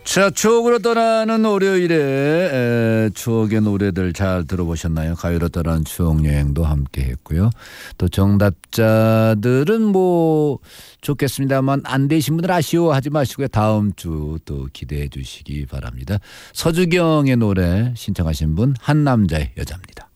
자, 추억으로 떠나는 월요일에 추억의 노래들 잘 들어보셨나요? 가요로 떠나는 추억여행도 함께 했고요. 또 정답자들은 뭐 좋겠습니다만 안 되신 분들 아쉬워하지 마시고요. 다음 주 또 기대해 주시기 바랍니다. 서주경의 노래 신청하신 분 한 남자의 여자입니다.